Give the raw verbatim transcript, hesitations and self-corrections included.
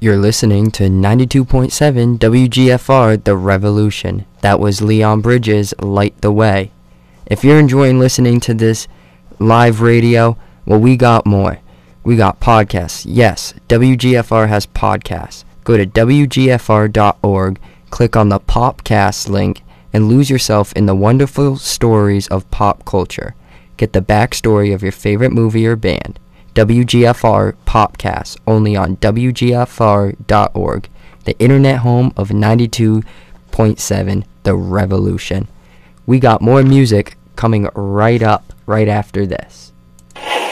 You're listening to ninety-two point seven W G F R The Revolution. That was Leon Bridges' Light the Way. If you're enjoying listening to this live radio, well, we got more. We got podcasts. Yes, W G F R has podcasts. Go to W G F R dot org, click on the Popcast link, and lose yourself in the wonderful stories of pop culture. Get the backstory of your favorite movie or band. W G F R Popcast, only on W G F R dot org, the internet home of ninety-two point seven The Revolution. We got more music coming right up, right after this.